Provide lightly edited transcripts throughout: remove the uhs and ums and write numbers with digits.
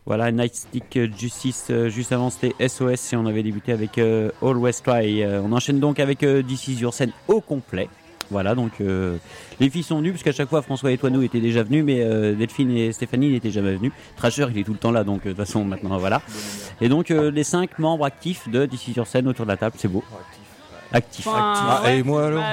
Voilà, Nightstick Justice, juste avant c'était SOS et on avait débuté avec Always Try. On enchaîne donc avec This Is Your Scène au complet. Voilà, donc les filles sont venues, parce qu'à chaque fois François et Toinou étaient déjà venus, mais Delphine et Stéphanie n'étaient jamais venus. Trasher, il est tout le temps là, donc de toute façon maintenant voilà. Et donc les 5 membres actifs de This Is Your Scène autour de la table, c'est beau. Actif. Et moi alors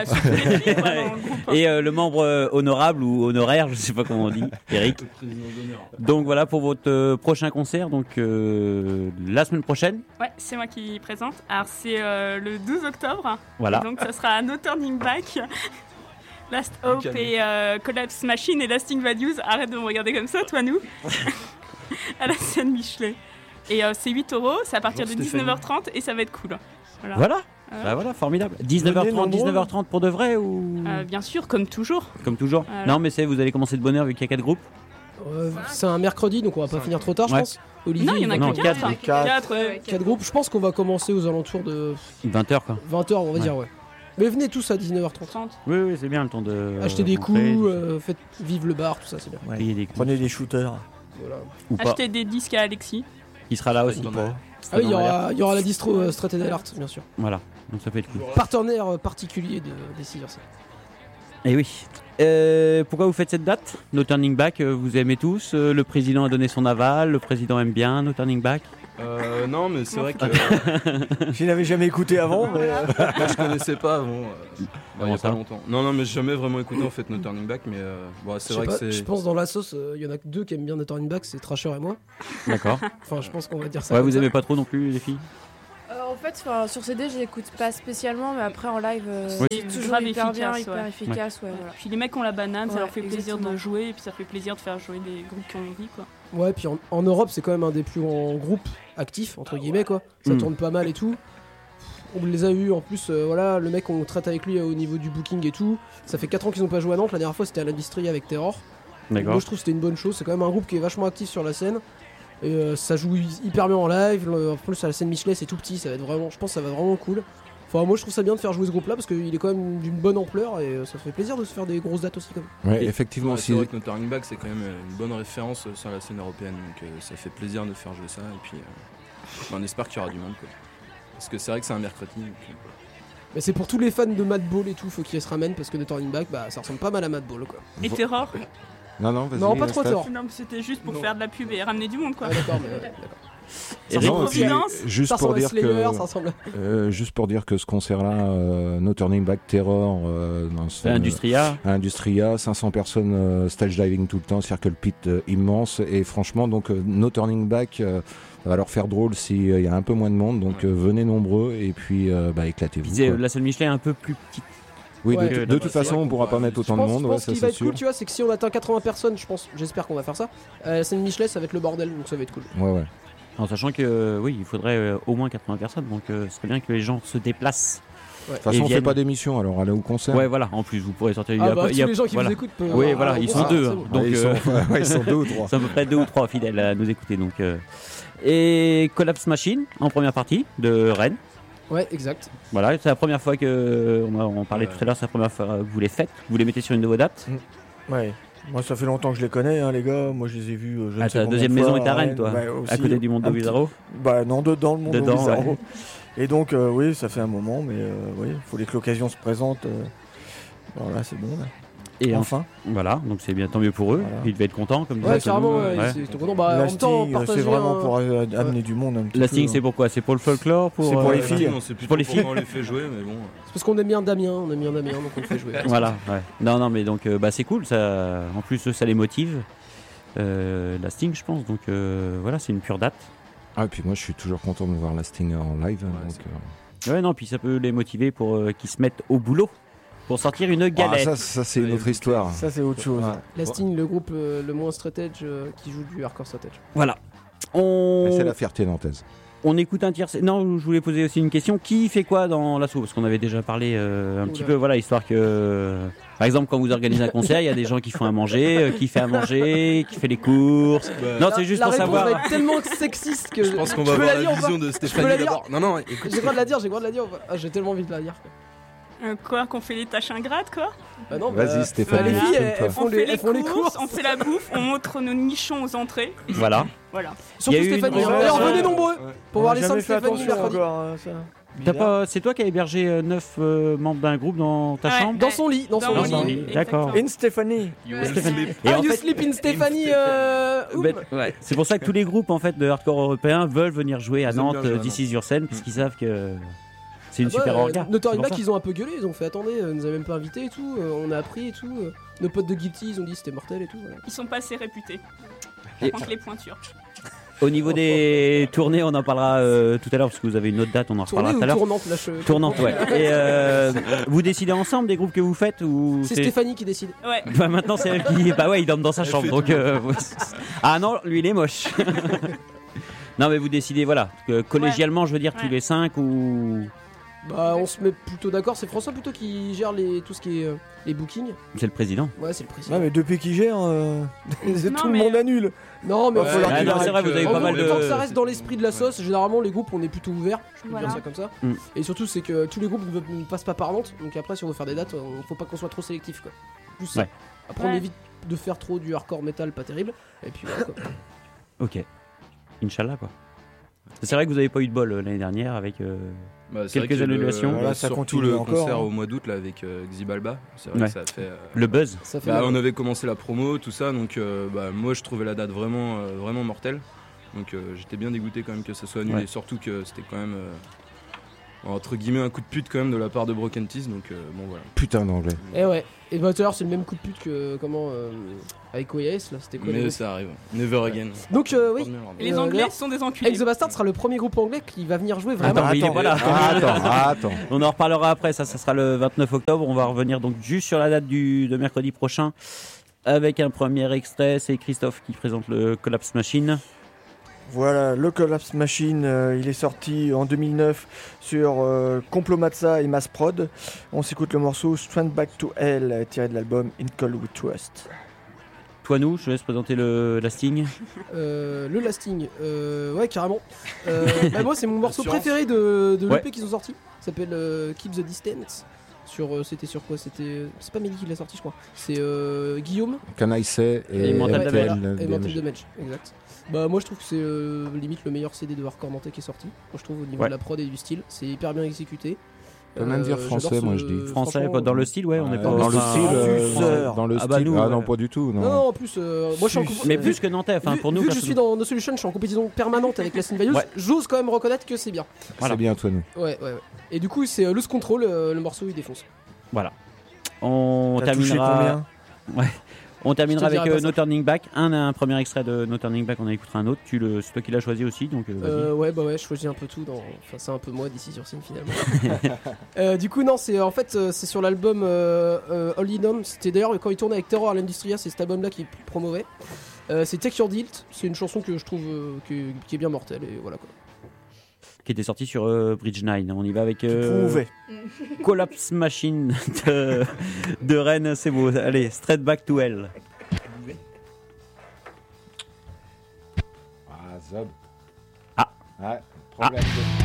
Et le membre honorable ou honoraire, je sais pas comment on dit, Eric. Donc voilà pour votre prochain concert, donc la semaine prochaine. Ouais, c'est moi qui présente. Alors c'est le 12 octobre. Voilà. Et donc ça sera No Turning Back, Last Hope et Collapse Machine et Lasting Values. Arrête de me regarder comme ça, toi nous. À la scène Michelet. Et c'est 8€, c'est à partir de 19h30 et ça va être cool. Voilà. Bah voilà, formidable. 19h30, 19h30 pour de vrai ou bien sûr, comme toujours. Comme toujours. Voilà. Non, mais vous allez commencer de bonne heure vu qu'il y a 4 groupes. C'est un mercredi, donc on va pas finir trop tard, je pense. Olivier, non, il y en a que 4 groupes. Je pense qu'on va commencer aux alentours de 20h quoi. 20h, on va dire, ouais. Mais venez tous à 19h30. Oui, c'est bien le temps de acheter des coups, faites vivre le bar, tout ça, c'est bien. Ouais. Prenez des shooters. Voilà. Achetez des disques à Alexis. Qui sera là aussi. Ah oui, il y aura la distro Strategy Alert, bien sûr. Voilà, donc ça peut être cool. Partenaire particulier de Décision. Et oui. Pourquoi vous faites cette date? No Turning Back, vous aimez tous. Le président a donné son aval. Le président aime bien No Turning Back. Non, mais c'est vrai que je n'avais jamais écouté avant. Mais moi, je connaissais pas avant. Il y a ça pas longtemps. Non, mais j'ai jamais vraiment écouté en fait No Turning Back, mais c'est vrai que c'est. Je pense dans la sauce, il y en a que 2 qui aiment bien No Turning Back, c'est Trasher et moi. D'accord. Enfin, je pense qu'on va dire ça. Ouais, vous aimez pas trop non plus les filles? En fait, sur CD, je l'écoute pas spécialement, mais après en live, c'est toujours hyper bien, hyper efficace. Ouais, voilà. Puis les mecs ont la banane, ça leur fait plaisir de jouer, et puis ça fait plaisir de faire jouer des groupes qui ont envie, quoi. Ouais, puis en Europe, c'est quand même un des plus grands groupes actifs, entre guillemets, quoi. Ça tourne pas mal et tout. On les a eu en plus, voilà, le mec, on traite avec lui au niveau du booking et tout. Ça fait 4 ans qu'ils n'ont pas joué à Nantes. La dernière fois, c'était à l'industrie avec Terror. D'accord. Moi, je trouve que c'était une bonne chose. C'est quand même un groupe qui est vachement actif sur la scène. Et ça joue hyper bien en live. En plus, à la scène Michelet, c'est tout petit. Ça va être vraiment, je pense que ça va être vraiment cool. Enfin, moi, je trouve ça bien de faire jouer ce groupe-là parce qu'il est quand même d'une bonne ampleur et ça fait plaisir de se faire des grosses dates aussi. Comme. Ouais, effectivement. C'est vrai que No Turning Back, c'est quand même une bonne référence sur la scène européenne. Donc ça fait plaisir de faire jouer ça. Et puis, on espère qu'il y aura du monde, quoi. Parce que c'est vrai que c'est un mercredi. Mais c'est pour tous les fans de Madball et tout, faut qu'ils se ramènent parce que No Turning Back, ça ressemble pas mal à Madball, quoi. Et Terror? Non, vas-y. Non, pas trop Terror. Non, mais c'était juste pour faire de la pub et ramener du monde, quoi. Ah, d'accord, mais juste pour dire que ce concert-là, No Turning Back, Terror, Industria, 500 personnes, stage diving tout le temps, Circle Pit immense, et franchement, donc No Turning Back va leur faire drôle s'il y a un peu moins de monde, donc venez nombreux et puis éclatez-vous. La salle Michelet est un peu plus petite. Oui, de toute façon, on ne pourra pas mettre autant de monde. Je pense qu'il va être cool, tu vois, c'est que si on atteint 80 personnes, j'espère qu'on va faire ça. La scène Michelet, ça va être le bordel, donc ça va être cool. Ouais. En sachant que il faudrait au moins 80 personnes, donc ce serait bien que les gens se déplacent. De toute façon, on fait pas d'émission, alors allez au concert. Ouais, voilà, en plus, vous pourrez sortir. Tous les gens qui vous écoutent peuvent. Oui, voilà, ils sont 2. Donc, ils sont 2 ou 3. C'est à peu près 2 ou 3 fidèles à nous écouter. Donc, et Collapse Machine en première partie de Rennes. Ouais, exact. Voilà, c'est la première fois que. On parlait tout à l'heure, c'est la première fois que vous les faites. Vous les mettez sur une de vos dates. Ouais. Moi, ça fait longtemps que je les connais, hein, les gars. Moi, je les ai vus. Ta deuxième maison est à Rennes, toi, à côté du Monde de Bizarro. Non, dedans le Monde de Bizarro. Ouais. Et donc, oui, ça fait un moment, mais il faut que l'occasion se présente. Voilà, c'est bon. Là. Et enfin, voilà, donc c'est bien, tant mieux pour eux. Voilà. Ils devaient être contents, comme ouais, carrément. C'est content. En même temps, c'est vraiment pour amener du monde un petit peu. Lasting, c'est pourquoi? C'est pour le folklore, c'est pour les filles. C'est pour les filles. On les fait jouer, mais bon. C'est parce qu'on aime bien Damien, donc on le fait jouer. Voilà. Ouais. Non, mais donc, c'est cool. Ça, en plus, ça les motive. Lasting, je pense. Donc, voilà, c'est une pure date. Ah, et puis moi, je suis toujours content de voir Lasting en live. Ouais, non, puis ça peut les motiver pour qu'ils se mettent au boulot. Pour sortir une galette. Ah, ça c'est une autre histoire. Ça c'est autre chose. Lasting, le groupe le moins stratège qui joue du hardcore stratège. Voilà. C'est la fierté nantaise. On écoute un tiers. Non, je voulais poser aussi une question. Qui fait quoi dans l'assaut? Parce qu'on avait déjà parlé un petit peu, voilà, histoire que... Par exemple, quand vous organisez un concert, il y a des gens qui font à manger, qui fait à manger, qui fait les courses. Non, c'est juste pour savoir... La réponse va être tellement sexiste que... Je pense qu'on va avoir la vision de Stéphanie d'abord. Non, écoute. J'ai le droit de la dire, j'ai tellement envie de la dire. Quoi, qu'on fait les tâches ingrates, quoi? Non, vas-y Stéphanie. Les filles, elles font les courses, on fait la bouffe, on montre nos nichons aux entrées. Voilà. Voilà. Surtout Il y a eu Stéphanie. une- D'ailleurs, Ouais. venez nombreux pour voir les J'ai seins de jamais fait Stéphanie attention mercredi. encore à ça. T'as Bizarre. pas, c'est toi qui as hébergé 9 membres d'un groupe dans ta Ouais. chambre Dans son lit, dans son Dans lit. mon lit. lit, D'accord. exactement. In Stéphanie. Stéphanie. Et Ah, en you fait, sleep in Stéphanie. ouais, c'est pour ça que tous les groupes en fait de hardcore européens veulent venir jouer à Ils aiment Nantes bien jouer à This Is Your Scene parce qu'ils savent que c'est une super orga. Notorious C'est Back, pour ça. ils ont un peu gueulé, ils ont fait attendez, nous avez même pas invités et tout, on a appris et tout. Nos potes de Guilty, ils ont dit c'était mortel et tout. Voilà. Ils sont pas assez réputés. Et- Contre les pointures. Au niveau des tournées, on en parlera tout à l'heure parce que vous avez une autre date, on en reparlera Tournée tout ou à l'heure. tournante là, Tournante, ouais. Et vous décidez ensemble des groupes que vous faites ou C'est Stéphanie qui décide. Ouais. Bah maintenant c'est elle qui. Bah ouais, il dorme dans sa chambre donc. Ah non, lui il est moche. Non mais vous décidez voilà, que collégialement je veux dire tous Ouais. les 5 ou. Bah on se met plutôt d'accord, c'est François plutôt qui gère tout ce qui est les bookings. C'est le président. Ouais, c'est le président. Ouais, mais depuis qu'il gère, c'est Non, tout le mais- monde annule. Non mais Ouais, il va falloir Ah qu'il non, arrête. c'est vrai, vous avez En pas gros, mal tant que de. ça reste dans l'esprit de la sauce, généralement les groupes on est plutôt ouverts, je peux Voilà. dire ça comme ça. Mm. Et surtout c'est que tous les groupes ne passent pas par Nantes, donc après si on veut faire des dates, faut pas qu'on soit trop sélectif quoi. Juste ça. Ouais. Après on Ouais. évite de faire trop du hardcore metal pas terrible, et puis voilà quoi. Ok. Inch'Allah quoi. C'est vrai que vous avez pas eu de bol l'année dernière avec. Bah, c'est vrai Quelques que annulations. Voilà, ça surtout continue le encore, concert hein. au mois d'août là avec Xibalba. C'est vrai Ouais. que ça a fait. Le buzz. Ça fait Bah, mal. on avait commencé la promo, tout ça, donc bah, moi je trouvais la date vraiment, vraiment mortelle. Donc j'étais bien dégoûté quand même que ça soit annulé, Ouais. surtout que c'était quand même entre guillemets un coup de pute quand même de la part de Broken Teeth, donc bon voilà. Putain d'anglais. Et ouais. Et bah tout à l'heure c'est le même coup de pute que avec OIS là, c'était quoi les Mais mecs ça arrive, never again. Donc oui. Et les Euh, Anglais d'ailleurs, sont des enculés. Ex the Bastard sera le premier groupe anglais qui va venir jouer vraiment. Attends, mais il est- voilà. Attends. On en reparlera après, ça sera le 29 octobre. On va revenir donc juste sur la date de mercredi prochain avec un premier extrait. C'est Christophe qui présente le Collapse Machine. Voilà, le Collapse Machine, il est sorti en 2009 sur Complomatza et Mass Prod. On s'écoute le morceau Strand Back to Hell, tiré de l'album In Call We Trust. Toi, nous, je te laisse présenter le Sting. Le lasting, ouais carrément. Bah, moi c'est mon morceau Assurance. préféré de Ouais. l'EP qu'ils ont sorti. Ça s'appelle Keep the Distance. C'était sur quoi c'est pas Mélie qui l'a sorti je crois. C'est Guillaume Can I say Et Mental ouais, Damage. voilà, et Mental Damage. Damage, exact. Bah moi je trouve que c'est limite le meilleur CD de hardcore nantais qui est sorti. Moi je trouve au niveau Ouais. de la prod et du style, c'est hyper bien exécuté. On peut même dire j'adore français, moi, je dis. Français, franchement, pas dans le style, ouais, on est pas dans le enfin, style, suceur. dans le Ah bah style. nous, Ah ouais. non, pas du tout. Non, Non. non, en plus, moi je suis en Mais plus que Nantais, enfin vu, pour nous. vu que je personne- suis dans No Solution, je suis en compétition permanente avec la Scene Values, Ouais. j'ose quand même reconnaître que c'est bien. Voilà. C'est bien, toi, nous. Ouais. Et du coup, c'est Lose Control, le morceau il défonce. Voilà. On T'as touché terminera. combien On terminera Je te avec dirai pas No ça. Turning Back. Un premier extrait de No Turning Back, on en écoutera un autre. C'est toi qui l'as choisi aussi, donc vas-y. Ouais, bah ouais, je choisis un peu tout. Enfin, c'est un peu moi d'ici sur Scene finalement. Du coup, non, c'est en fait c'est sur l'album Holy Dome. C'était d'ailleurs quand il tournait avec Terror à l'Industria, c'est cet album-là qui promouvait. C'est Take Your Deal. C'est une chanson que je trouve qui est bien mortelle et voilà quoi. Qui était sorti sur Bridge 9. On y va avec Prouvé. Collapse Machine de Rennes, c'est beau. Allez, Straight Back to Hell. Ah, Zob. Ah. Ouais, problème.